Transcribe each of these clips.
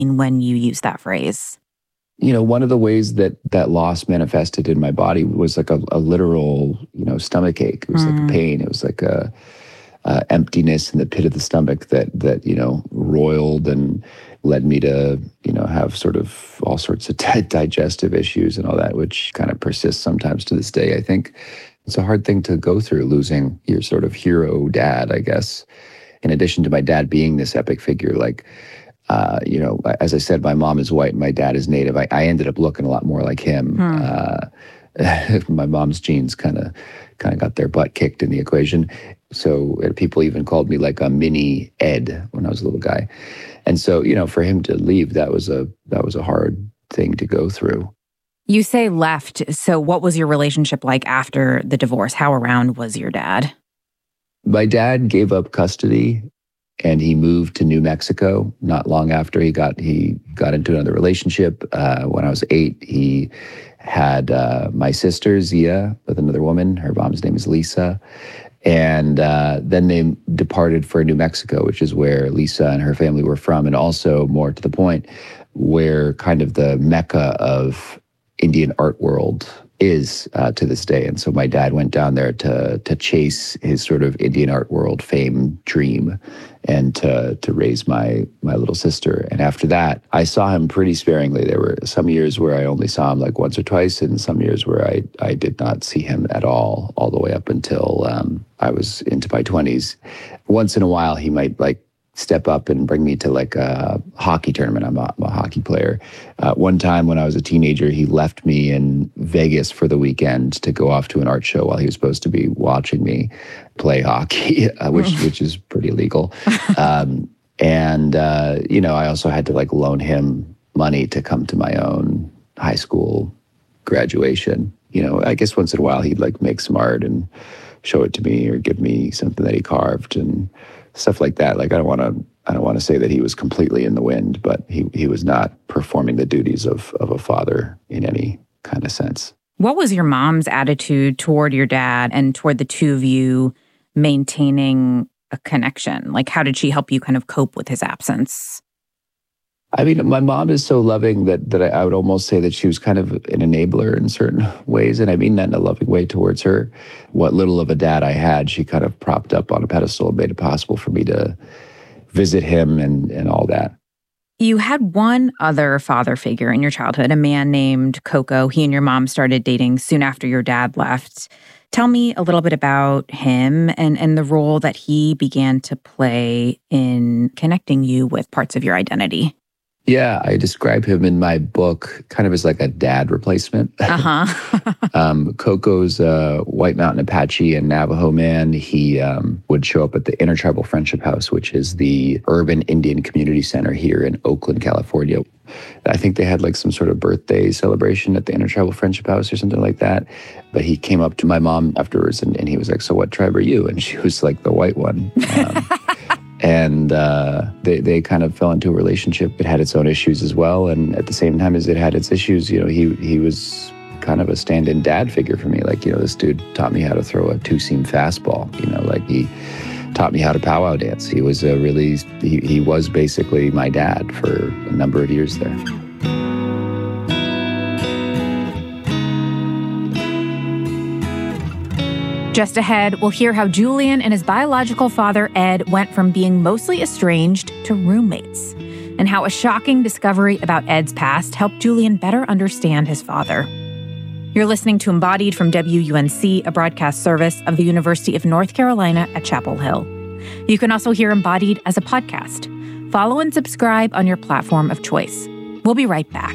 when you use that phrase? One of the ways that loss manifested in my body was like a literal, stomach ache. It was like a pain. It was like a emptiness in the pit of the stomach that roiled and led me to, have sort of all sorts of digestive issues and all that, which kind of persists sometimes to this day. I think it's a hard thing to go through, losing your sort of hero dad, I guess. In addition to my dad being this epic figure, like, as I said, my mom is white and my dad is Native. I ended up looking a lot more like him. My mom's genes kind of got their butt kicked in the equation. So people even called me like a mini Ed when I was a little guy. And so, for him to leave, that was a hard thing to go through. You say left. So what was your relationship like after the divorce? How around was your dad? My dad gave up custody and he moved to New Mexico not long after he got into another relationship. When I was 8, he had my sister, Zia, with another woman. Her mom's name is Lisa. And then they departed for New Mexico, which is where Lisa and her family were from. And also, more to the point, where kind of the mecca of Indian art world is to this day. And so my dad went down there to chase his sort of Indian art world fame dream and to raise my little sister. And after that, I saw him pretty sparingly. There were some years where I only saw him like once or twice, and some years where I did not see him at all the way up until I was into my 20s. Once in a while, he might like step up and bring me to like a hockey tournament. I'm a hockey player. One time when I was a teenager, he left me in Vegas for the weekend to go off to an art show while he was supposed to be watching me play hockey, which is pretty illegal. I also had to like loan him money to come to my own high school graduation. I guess once in a while he'd like make some art and show it to me or give me something that he carved and stuff like that. Like I don't want to say that he was completely in the wind, but he was not performing the duties of a father in any kind of sense. What was your mom's attitude toward your dad and toward the two of you maintaining a connection? Like, how did she help you kind of cope with his absence? I mean, my mom is so loving that I would almost say that she was kind of an enabler in certain ways. And I mean that in a loving way towards her. What little of a dad I had, she kind of propped up on a pedestal and made it possible for me to visit him and all that. You had one other father figure in your childhood, a man named Coco. He and your mom started dating soon after your dad left. Tell me a little bit about him and the role that he began to play in connecting you with parts of your identity. Yeah, I describe him in my book kind of as like a dad replacement. Coco's a White Mountain Apache and Navajo man. He would show up at the Intertribal Friendship House, which is the urban Indian community center here in Oakland, California. I think they had like some sort of birthday celebration at the Intertribal Friendship House or something like that. But he came up to my mom afterwards and he was like, "So what tribe are you?" And she was like, "The white one." And they kind of fell into a relationship. It had its own issues as well. And at the same time as it had its issues, he was kind of a stand-in dad figure for me. Like, this dude taught me how to throw a two-seam fastball. Like he taught me how to powwow dance. He was he was basically my dad for a number of years there. Just ahead, we'll hear how Julian and his biological father, Ed, went from being mostly estranged to roommates, and how a shocking discovery about Ed's past helped Julian better understand his father. You're listening to Embodied from WUNC, a broadcast service of the University of North Carolina at Chapel Hill. You can also hear Embodied as a podcast. Follow and subscribe on your platform of choice. We'll be right back.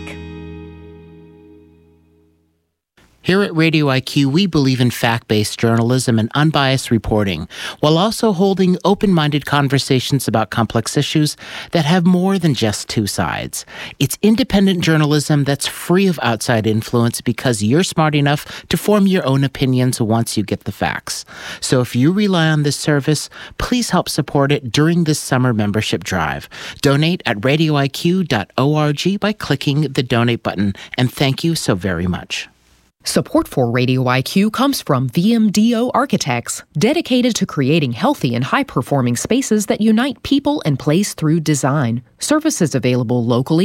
Here at Radio IQ, we believe in fact-based journalism and unbiased reporting, while also holding open-minded conversations about complex issues that have more than just two sides. It's independent journalism that's free of outside influence because you're smart enough to form your own opinions once you get the facts. So if you rely on this service, please help support it during this summer membership drive. Donate at radioiq.org by clicking the donate button, and thank you so very much. Support for Radio IQ comes from VMDO Architects, dedicated to creating healthy and high-performing spaces that unite people and place through design. Services available locally